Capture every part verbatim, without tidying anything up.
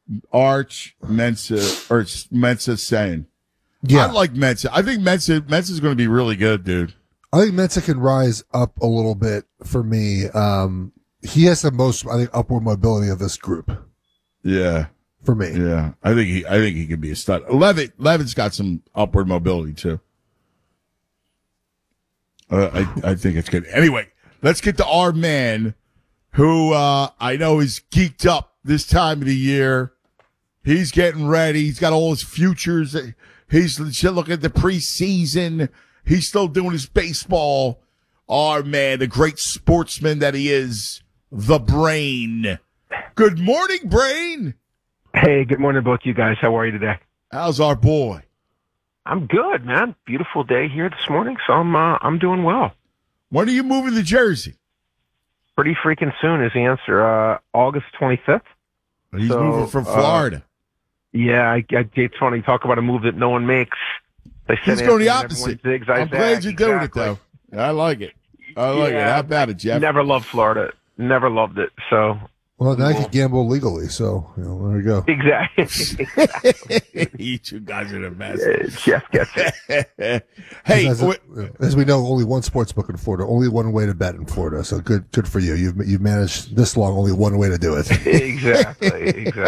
Arch, Mensah, or Mensah saying. Yeah. I like Mensah. I think Mensah Mensah's going to be really good, dude. I think Mensah can rise up a little bit for me. Um, he has the most, I think, upward mobility of this group. Yeah. For me. Yeah. I think he I think he could be a stud. Levitt Levitt's got some upward mobility too. Uh, I I think it's good. Anyway, let's get to our man who uh, I know is geeked up this time of the year. He's getting ready. He's got all his futures. He's looking at the preseason. He's still doing his baseball. Our man, the great sportsman that he is, the Brain. Good morning, Brain. Hey, good morning, both you guys. How are you today? How's our boy? I'm good, man. Beautiful day here this morning, so I'm uh, I'm doing well. When are you moving to Jersey? Pretty freaking soon is the answer. Uh, August twenty-fifth. He's so, moving from Florida. Uh, yeah, I, I, it's funny. Talk about a move that no one makes. They He's going the opposite. Zigs, I'm glad you're exactly. doing it, though. I like it. I like yeah, it. How about it, Jeff? Never loved Florida. Never loved it. So. Well, now you can gamble legally, so you know, there you go. Exactly. exactly. You two guys are the best. Uh, Jeff gets it. Hey, as, wait, as we know, only one sports book in Florida, only one way to bet in Florida. So good, good for you. You've you've managed this long, only one way to do it. Exactly.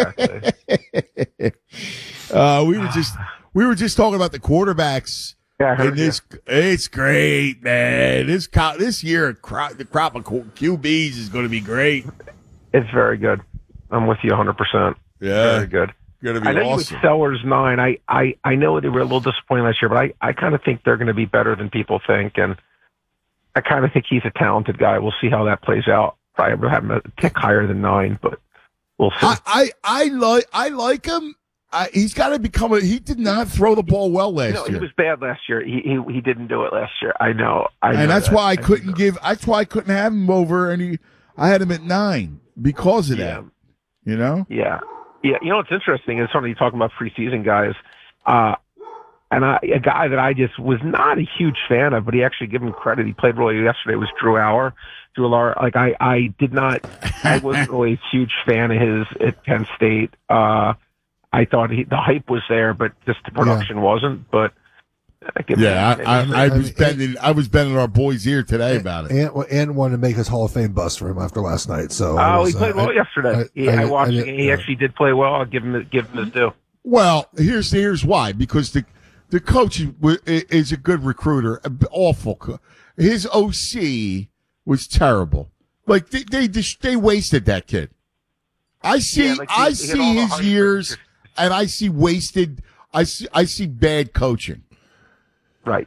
Exactly. uh, we were just we were just talking about the quarterbacks. Yeah, I heard and this, it's great, man. This co- this year, crop, the crop of Q Bs is going to be great. It's very good. I'm with you one hundred percent. Yeah. Very good. Going to be I know awesome. you with Sellers nine. I, I, I know they were a little disappointed last year, but I, I kind of think they're going to be better than people think. And I kind of think he's a talented guy. We'll see how that plays out. Probably have him a tick higher than nine, but we'll see. I, I, I like I like him. I, he's got to become a. He did not throw the ball well last no, year. He was bad last year. He, he he didn't do it last year. I know. I know and that's that. why I, I couldn't know. give. That's why I couldn't have him over. And he, I had him at nine because of Yeah. that. You know. Yeah. Yeah. You know what's interesting is something you're talking about preseason guys. Uh, and I, a guy that I just was not a huge fan of, but he actually gave him credit. He played really yesterday. Was Drew Auer. Drew Auer. Like I, I did not. I wasn't really a huge fan of his at Penn State. Uh, I thought he, the hype was there, but just the production yeah. wasn't. But I give yeah, him, I, I, I, I was mean, bending. I was bending our boys' ear today about it. And, and wanted to make his Hall of Fame bust for him after last night. So oh, was, he played uh, well I, yesterday. I, he, I, I, watched I, it. He uh, actually did play well. I'll give him give him his due. Well, here's here's why. Because the the coach is a good recruiter. Awful. Co- His O C was terrible. Like they they just, they wasted that kid. I see Yeah, like he- I he see had all the his hype. years, and I see wasted. I see I see bad coaching. Right.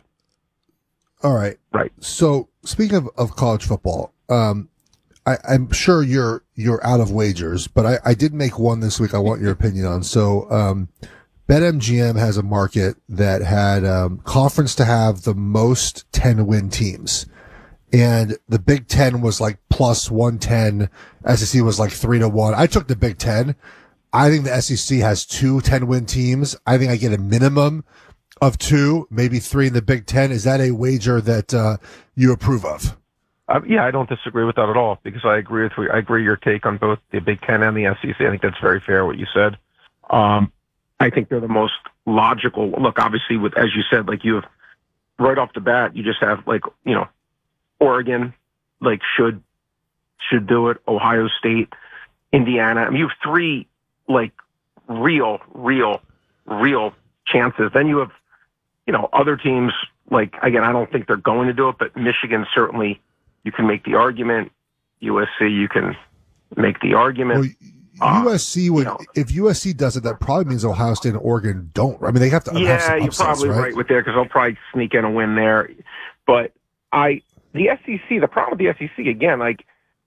All right. Right. So speaking of, of college football, um, I, I'm sure you're you're out of wagers, but I, I did make one this week. I want your opinion on. So um, BetMGM has a market that had um, conference to have the most ten win teams, and the Big Ten was like plus one ten. S E C was like three to one. I took the Big Ten. I think the S E C has two ten win teams. I think I get a minimum of two, maybe three in the Big Ten. Is that a wager that uh, you approve of? Uh, yeah, I don't disagree with that at all because I agree with I agree your take on both the Big Ten and the S E C. I think that's very fair what you said. Um, I think they're the most logical. Look, obviously, with as you said, like you have right off the bat, you just have like you know, Oregon, like should should do it. Ohio State, Indiana. I mean, you have three like real, real, real chances. Then you have you know other teams. Like again, I don't think they're going to do it, but Michigan certainly. You can make the argument. U S C, you can make the argument. Well, uh, U S C would, you know, if U S C does it, that probably means Ohio State and Oregon don't. I mean, they have to. yeah, have some you're upsets, probably right? right with there because they'll probably sneak in a win there. But I, the S E C, the problem with the S E C again, like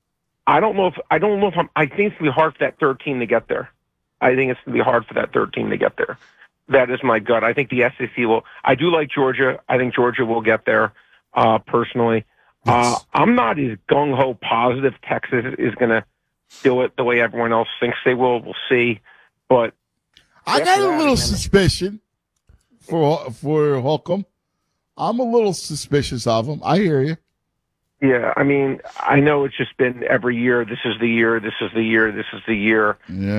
I don't know if I don't know if I'm. I think it's gonna be hard for that third team to get there. I think it's gonna be hard for that third team to get there. That is my gut. I think the S E C will. I do like Georgia. I think Georgia will get there. Uh, personally. Uh, I'm not as gung-ho positive Texas is going to do it the way everyone else thinks they will. We'll see. But I got a little suspicion for for Holcomb. I'm a little suspicious of him. I hear you. Yeah, I mean, I know it's just been every year, this is the year, this is the year, this is the year. Yeah.